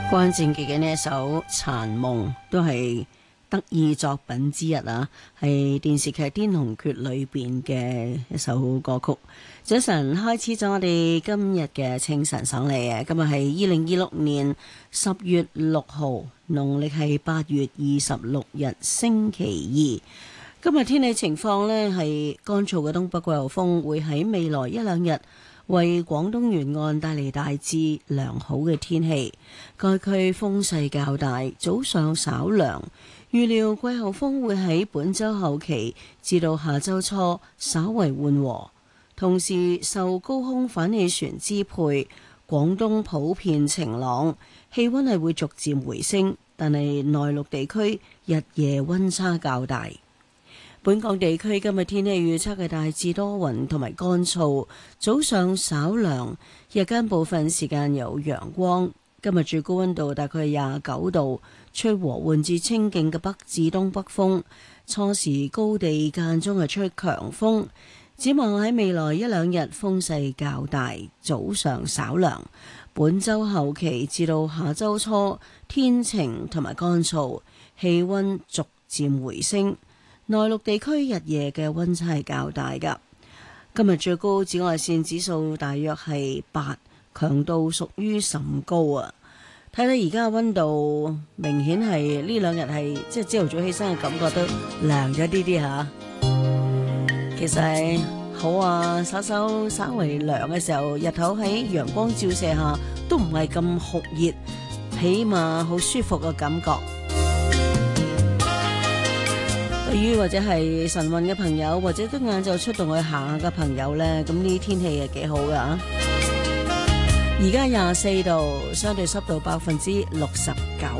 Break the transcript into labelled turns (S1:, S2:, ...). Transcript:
S1: 關正傑嘅呢一首《殘夢》都係得意作品之一啊，係電視劇《癲紅訣》裏邊嘅一首歌曲。早晨，開始咗我哋今日嘅清晨爽利啊！今日係2026年10月6號，農曆係8月26日星期二。今日天氣情況呢係乾燥嘅東北季候風會喺未來一兩日為廣東沿岸帶嚟大致良好嘅天氣，該區風勢較大，早上稍涼。預料季候風會喺本週後期至到下週初稍為緩和，同時受高空反氣旋支配，廣東普遍晴朗，氣溫係會逐漸回升，但係內陸地區日夜溫差較大。本港地區今日天氣預測係大致多雲同埋乾燥，早上稍涼，日間部分時間有陽光。今日最高溫度大概係29度，吹和緩至清勁嘅北至東北風，初時高地間中係吹強風。展望喺未來一兩日風勢較大，早上稍涼。本週後期至到下週初天晴同埋乾燥，氣溫逐漸回升。內陸地區日夜嘅溫差係較大㗎。今日最高紫外線指數大約係8，強度屬於甚高啊！睇睇而家嘅溫度，明顯係呢兩日係即係朝頭早起身嘅感覺都涼咗啲啲嚇。其實係好啊，稍微涼嘅時候，日頭喺陽光照射下都唔係咁酷熱，起碼好舒服嘅感覺。對於或者係晨運嘅朋友，或者都晏晝出動去行下嘅朋友呢，咁呢啲天氣係幾好噶。而家24度，相對濕度69%。